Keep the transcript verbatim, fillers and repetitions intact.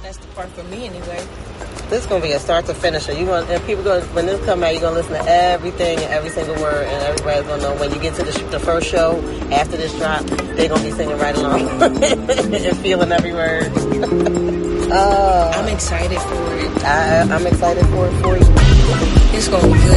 That's the part for me anyway. This is gonna be a start to finish. You gonna and people gonna when this come out, you're gonna listen to everything and every single word, and everybody's gonna know when you get to the, the first show after this drop, they're gonna be singing right along and feeling every word. uh, I'm excited for it. I, I'm excited for it for you. It's gonna be good.